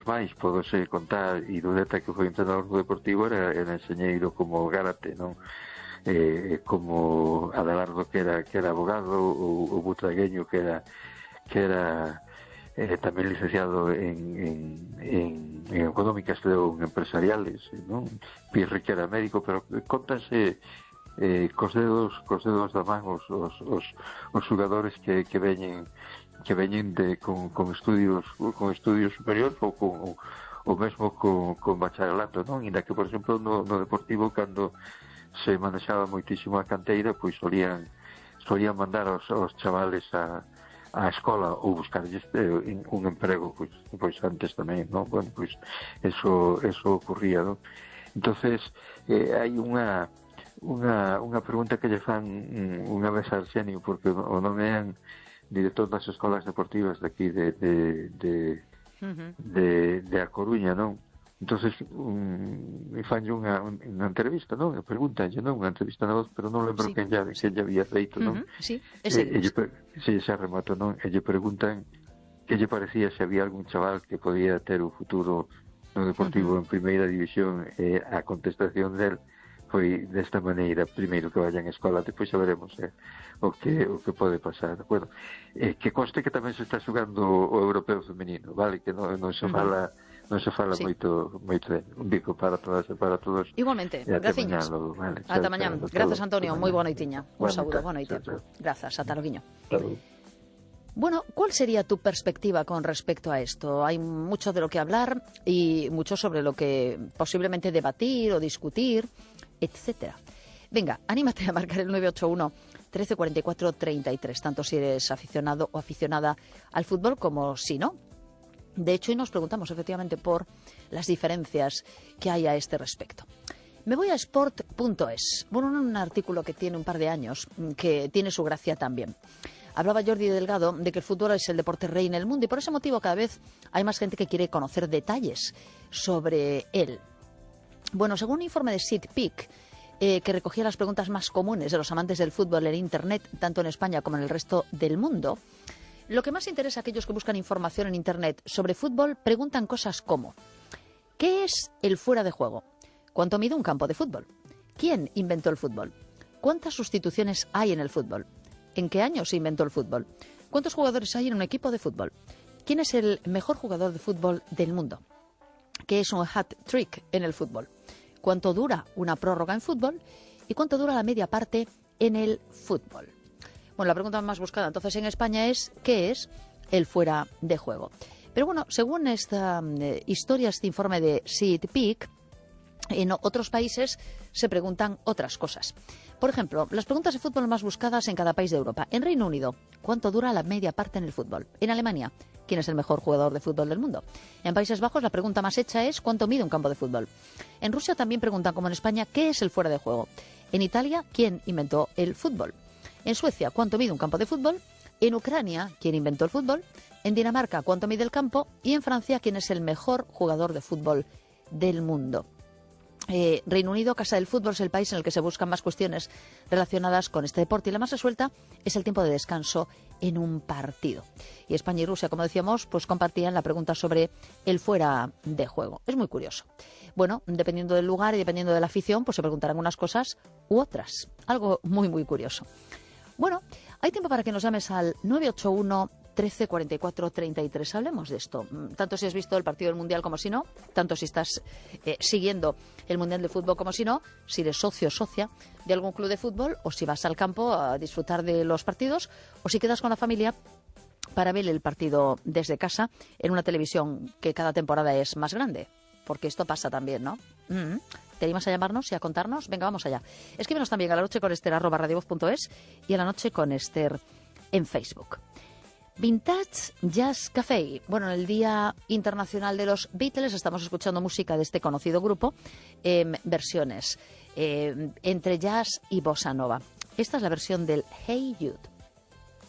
máis podose contar, e Dudeta, que foi entrenador do Deportivo, era enxeñeiro como Gárate, non? Como Adelardo, que era abogado, o Butragueño, que era tamén licenciado en económicas, creo, en empresariales, non? Pirri, que era médico, pero contanse cos dedos da man os xogadores que veñen con estudios superiores ou mesmo con bacharelato, non? Inda que, por exemplo, no Deportivo, cando se manexaba moitísimo a canteira, pois solían mandar aos chavales a escola ou buscarlles un emprego, pois antes tamén, non? Bueno, pois eso ocurría, non? Entonces hai unha pregunta que lle fan unha vez a Arsenio, porque o nome é director das escolas deportivas de aquí de A Coruña, non? Entonces me fanlle unha entrevista, non? E pregúntanlle, non? Unha entrevista na voz, pero non lembro que lle había feito, non? Sí, ese. Se remato, non? E lle preguntan que lle parecía se había algún chaval que podía ter o futuro no Deportivo en primeira división, e a contestación del foi desta maneira: primeiro que vayan á escola, depois saberemos o que pode pasar. Bueno, que conste que tamén se está xogando o europeo femenino, vale? Que non se fala moito de un bico para todas e para todos. Igualmente, graciñas. Vale, ata mañá. Grazas, Antonio, moi boa noitiña. Un saúdo, boa noite. Grazas, ata loguiño. Bueno, ¿cuál sería tu perspectiva con respecto a esto? Hay mucho de lo que hablar y mucho sobre lo que posiblemente debatir o discutir, etcétera. Venga, anímate a marcar el 981 1344 33, tanto si eres aficionado o aficionada al fútbol como si no. De hecho, hoy nos preguntamos efectivamente por las diferencias que hay a este respecto. Me voy a sport.es. Bueno, un artículo que tiene un par de años, que tiene su gracia también. Hablaba Jordi Delgado de que el fútbol es el deporte rey en el mundo y por ese motivo cada vez hay más gente que quiere conocer detalles sobre él. Bueno, según un informe de SeatPeak, que recogía las preguntas más comunes de los amantes del fútbol en Internet, tanto en España como en el resto del mundo, lo que más interesa a aquellos que buscan información en Internet sobre fútbol preguntan cosas como: ¿qué es el fuera de juego? ¿Cuánto mide un campo de fútbol? ¿Quién inventó el fútbol? ¿Cuántas sustituciones hay en el fútbol? ¿En qué año se inventó el fútbol? ¿Cuántos jugadores hay en un equipo de fútbol? ¿Quién es el mejor jugador de fútbol del mundo? ¿Qué es un hat-trick en el fútbol? ¿Cuánto dura una prórroga en fútbol? ¿Y cuánto dura la media parte en el fútbol? Bueno, la pregunta más buscada entonces en España es: ¿qué es el fuera de juego? Pero bueno, según esta historia, este informe de SeatPeak, en otros países se preguntan otras cosas. Por ejemplo, las preguntas de fútbol más buscadas en cada país de Europa. En Reino Unido, ¿cuánto dura la media parte en el fútbol? En Alemania, ¿quién es el mejor jugador de fútbol del mundo? En Países Bajos, la pregunta más hecha es: ¿cuánto mide un campo de fútbol? En Rusia también preguntan, como en España, ¿qué es el fuera de juego? En Italia, ¿quién inventó el fútbol? En Suecia, ¿cuánto mide un campo de fútbol? En Ucrania, ¿quién inventó el fútbol? En Dinamarca, ¿cuánto mide el campo? Y en Francia, ¿quién es el mejor jugador de fútbol del mundo? Reino Unido, casa del fútbol, es el país en el que se buscan más cuestiones relacionadas con este deporte, y la más resuelta es el tiempo de descanso en un partido. Y España y Rusia, como decíamos, pues compartían la pregunta sobre el fuera de juego. Es muy curioso. Bueno, dependiendo del lugar y dependiendo de la afición, pues se preguntarán unas cosas u otras. Algo muy, muy curioso. Bueno, hay tiempo para que nos llames al 981 13 44 33. Hablemos de esto. Tanto si has visto el partido del Mundial como si no, tanto si estás siguiendo el Mundial de Fútbol como si no, si eres socio o socia de algún club de fútbol, o si vas al campo a disfrutar de los partidos, o si quedas con la familia para ver el partido desde casa en una televisión que cada temporada es más grande. Porque esto pasa también, ¿no? ¿Te animas a llamarnos y a contarnos? Venga, vamos allá. Escríbenos también a la noche con Esther @radiovoz.es y a la noche con Esther en Facebook. Vintage Jazz Café. Bueno, en el Día Internacional de los Beatles estamos escuchando música de este conocido grupo en versiones entre jazz y bossa nova. Esta es la versión del Hey Jude.